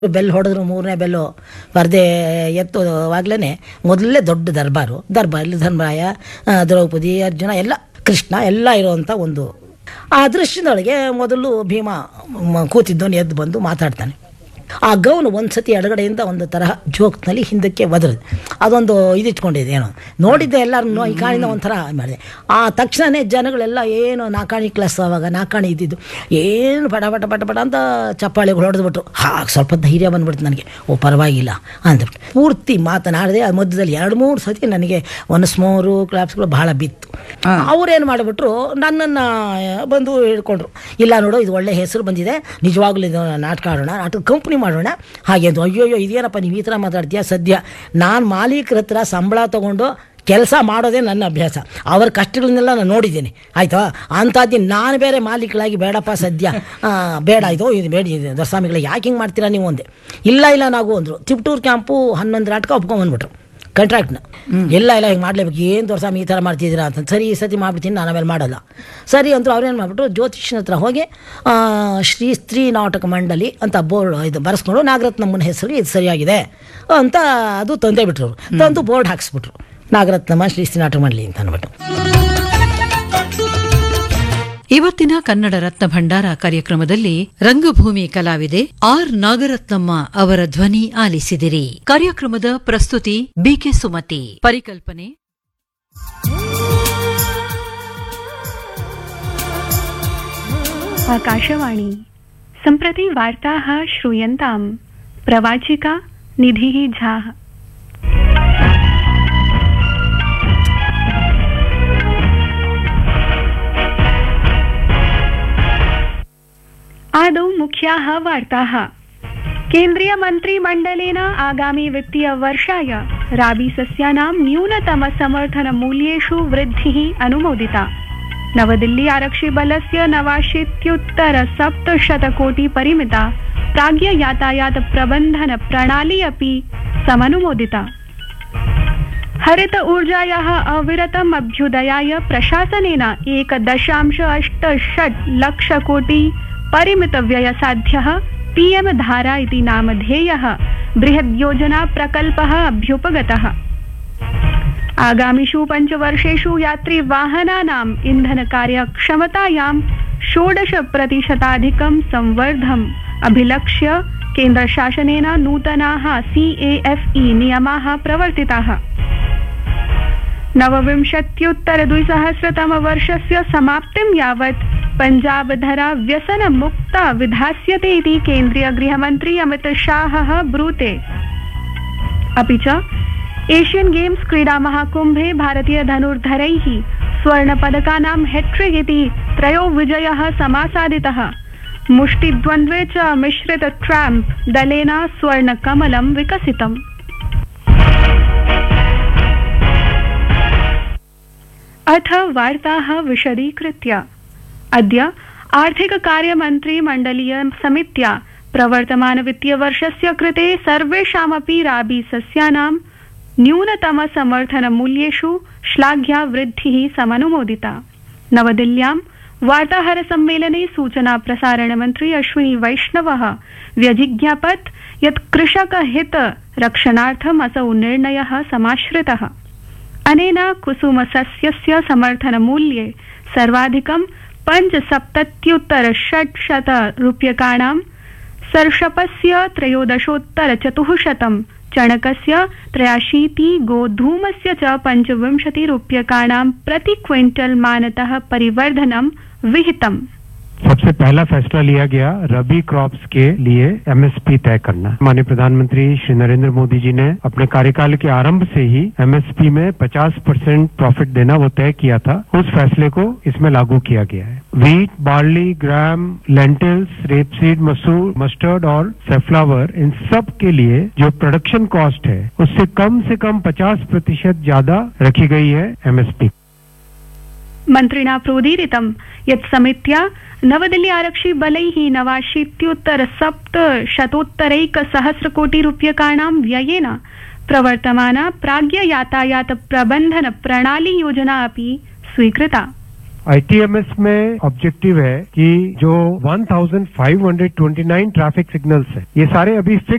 Bell ಹೊಡೆದ್ರು ಮೂರನೇ bell ಪರದೆ ಎತ್ತುವಾಗ್ಲೇ ಮೊದಲೇ ದೊಡ್ಡ ದರ್ಬಾರಲ್ಲಿ ಧರ್ಮರಾಯ, ದ್ರೌಪದಿ, ಅರ್ಜುನ ಎಲ್ಲ, ಕೃಷ್ಣ ಎಲ್ಲ ಇರುವಂಥ ಒಂದು ಆ ದೃಶ್ಯದೊಳಗೆ ಮೊದಲು ಭೀಮ ಕೂತಿದ್ದವನು ಎದ್ದು ಬಂದು ಮಾತಾಡ್ತಾನೆ. ಆ ಗೌನು ಒಂದು ಸತಿ ಎಡಗಡೆಯಿಂದ ಒಂದು ತರಹ ಜೋಕ್ನಲ್ಲಿ ಹಿಂದಕ್ಕೆ ಒದರದು, ಅದೊಂದು ಇದಿಟ್ಕೊಂಡಿದೆ. ಏನೋ ನೋಡಿದ್ದೆ ಎಲ್ಲರೂ ಈ ಕಾಣಿಂದ ಒಂಥರ ಮಾಡಿದೆ. ಆ ತಕ್ಷಣವೇ ಜನಗಳೆಲ್ಲ ಏನು ನಾಕಾಣಿ ಕ್ಲಾಸ್, ಆವಾಗ ನಾಕಾಣಿ ಇದ್ದಿದ್ದು, ಏನು ಪಟ ಪಟ ಪಟ ಪಟ ಅಂತ ಚಪ್ಪಾಳೆಗಳು ಹೊಡೆದ್ಬಿಟ್ರು. ಸ್ವಲ್ಪ ಧೈರ್ಯ ಬಂದ್ಬಿಡ್ತು ನನಗೆ, ಓ ಪರವಾಗಿಲ್ಲ ಅಂದ್ಬಿಟ್ಟು ಪೂರ್ತಿ ಮಾತನಾಡಿದೆ. ಆ ಮಧ್ಯದಲ್ಲಿ 2-3 ಸತಿ ನನಗೆ ಒನ್ಸ್ಮೋರು ಕ್ಲಾಪ್ಸ್ಗಳು ಬಹಳ ಬಿತ್ತು. ಅವ್ರೇನು ಮಾಡಿಬಿಟ್ರು, ನನ್ನನ್ನು ಬಂದು ಹಿಡ್ಕೊಂಡ್ರು. ಇಲ್ಲ ನೋಡು, ಇದು ಒಳ್ಳೆ ಹೆಸರು ಬಂದಿದೆ, ನಿಜವಾಗ್ಲೂ ಇದು ನಾಟಕ ಆಡೋಣ, ನಾಟಕ ಕಂಪ್ನಿ ಮಾಡೋಣ ಹಾಗೆ ಅಂತ. ಅಯ್ಯೋ ಇದೇನಪ್ಪ ನೀವು ಈ ಥರ ಮಾತಾಡ್ತೀಯ? ಸದ್ಯ ನಾನು ಮಾಲೀಕರ ಹತ್ರ ಸಂಬಳ ತೊಗೊಂಡು ಕೆಲಸ ಮಾಡೋದೇ ನನ್ನ ಅಭ್ಯಾಸ, ಅವರ ಕಷ್ಟಗಳನ್ನೆಲ್ಲ ನಾನು ನೋಡಿದ್ದೀನಿ ಆಯಿತಾ. ಅಂಥದ್ದು ನಾನು ಬೇರೆ ಮಾಲೀಕರಾಗಿ ಬೇಡಪ್ಪ ಸದ್ಯ, ಬೇಡ ಇದು ಬೇಡಿ ದೊರೆಸ್ವಾಮಿಗಳಿಗೆ ಯಾಕೆ ಹಿಂಗೆ ಮಾಡ್ತೀರಾ ನೀವು ಅಂದೆ. ಇಲ್ಲ ನಾವು ಅಂದರು. ತಿಪ್ಟೂರು ಕ್ಯಾಂಪು 11 ನಾಟಕ ಒಪ್ಕೊಂಡ್ಬಂದ್ಬಿಟ್ರು ಕಾಂಟ್ರಾಕ್ಟ್ನ. ಇಲ್ಲ ಹಿಂಗೆ ಮಾಡಲೇಬೇಕು, ಏನು ದೊರೆಸ್ವಾಮಿ ಈ ಥರ ಮಾಡ್ತಿದ್ದೀರಾ ಅಂತ. ಸರಿ ಈ ಸತಿ ಮಾಡ್ಬಿಡ್ತೀನಿ, ನಾನು ಆಮೇಲೆ ಮಾಡಲ್ಲ ಸರಿ ಅಂತೂ. ಅವ್ರೇನು ಮಾಡಿಬಿಟ್ರು, ಜ್ಯೋತಿಷ್ಯನ ಹತ್ರ ಹೋಗಿ ಶ್ರೀ ಸ್ತ್ರೀ ನಾಟಕ ಮಂಡಳಿ ಅಂತ ಬೋರ್ಡ್ ಇದು ಬರೆಸ್ಕೊಂಡು ನಾಗರತ್ನಮ್ಮನ ಹೆಸರು ಇದು ಸರಿಯಾಗಿದೆ ಅಂತ ಅದು ತಂದೇ ಬಿಟ್ರು. ತಂದು ಬೋರ್ಡ್ ಹಾಕಿಸ್ಬಿಟ್ರು, ನಾಗರತ್ನಮ್ಮ ಶ್ರೀ ಸ್ತ್ರೀ ನಾಟಕ ಮಂಡಳಿ ಅಂತ ಅಂದ್ಬಿಟ್ಟು. ಇವತ್ತಿನ ಕನ್ನಡ ರತ್ನ ಭಂಡಾರ ಕಾರ್ಯಕ್ರಮದಲ್ಲಿ ರಂಗಭೂಮಿ ಕಲಾವಿದೆ ಆರ್ ನಾಗರತ್ನಮ್ಮ ಅವರ ಧ್ವನಿ ಆಲಿಸಿದಿರಿ. ಕಾರ್ಯಕ್ರಮದ ಪ್ರಸ್ತುತಿ ಬಿಕೆ ಸುಮತಿ. ಪರಿಕಲ್ಪನೆ ಆಕಾಶವಾಣಿ. ಸಂಪ್ರತಿ ವಾರ್ತಾಃ ಶ್ರೂಯಂತಾಂ. ಪ್ರವಾಚಿಕಾ ನಿಧಿಃ ಝಾ. आदौ मुख्याः वार्ताः. केन्द्रीयमन्त्रिमण्डलेन आगामि वित्तीयवर्षाय राबीसस्यानां न्यूनतमसमर्थनमूल्येषु वृद्धिः अनुमोदिता. नवदिल्ली आरक्षिबलस्य 89,700 कोटि परिमिता प्राज्ञ यातायात प्रबन्धन प्रणाली अपि समनुमोदिता. हरित ऊर्जायाः अविरतम् अभ्युदयाय प्रशासनेन 1.86 लक्ष कोटि परिमित व्ययसाध्यः पीएम धारा इति नामधेयः बृहद्योजना प्रकल्पः अभ्युपगतः. आगामिषु 5 वर्षेषु यात्रिवाहनानाम् इन्धनकार्यक्षमतायां 16% संवर्धम् अभिलक्ष्य केन्द्रशासनेन नूतनाः CAFE नियमाः प्रवर्तिताः. 29-2000 समाप्तिं यावत् पंजाबधरा व्यसन मुक्ता विधास्यते इति केन्द्रीय गृहमन्त्री अमित शाहः ब्रूते. अपि च एशियन गेम्स क्रीडा महाकुम्भे भारतीय धनुर्धरैः स्वर्णपदकानां हैट्रिक इति 3 विजयः समासादितः. मुष्टिद्वन्द्वे च मिश्रित ट्रैम्प दलेन स्वर्णकमलं विकसितम्. अथ वार्ताः विशदीकृत्य. अद्य आर्थिक कार्यमन्त्री मण्डलीय समित्या प्रवर्तमान वित्तीयवर्षस्य कृते सर्वेषामपि राबीसस्यानां न्यूनतमसमर्थनमूल्येषु श्लाघ्या वृद्धिः समनुमोदिता. नवदिल्ल्यां वार्ताहरसम्मेलने सूचना प्रसारणमन्त्री अश्विनी वैष्णवः व्यजिज्ञापत् यत् कृषकहित रक्षणार्थम् असौ निर्णयः समाश्रितः. अनेन कुसुमसस्यस्य समर्थनमूल्ये सर्वाधिकं 75,600 रूप्यकाणां, सर्षपस्य 13,400, चणकस्य 83, गोधूमस्य च 25 रूप्यकाणां प्रति क्विंटल मानतः परिवर्धनं विहितम्. सबसे पहला फैसला लिया गया रबी क्रॉप्स के लिए एमएसपी तय करना। माननीय प्रधानमंत्री श्री नरेंद्र मोदी जी ने अपने कार्यकाल के आरंभ से ही एमएसपी में 50% प्रॉफिट देना वो तय किया था। उस फैसले को इसमें लागू किया गया है। वीट, बार्ली, ग्राम, लेंटिल्स, रेपसीड, मसूर, मस्टर्ड और सेफ्लावर, इन सब के लिए जो प्रोडक्शन कॉस्ट है उससे कम 50% ज्यादा रखी गई है एमएसपी। मन्त्रिणा प्रोदीरितं यत् समित्या नवदिल्ली आरक्षि बलैः 89,700 कोटि रूप्यकाणां व्ययेन प्रवर्तमाना प्राज्ञ यातायात प्रबन्धन प्रणाली योजना अपि स्वीकृता. ITMS में ऑब्जेक्टिव है कि जो 1529 ट्रैफिक सिग्नल्स है, ये सारे अभी फिक्स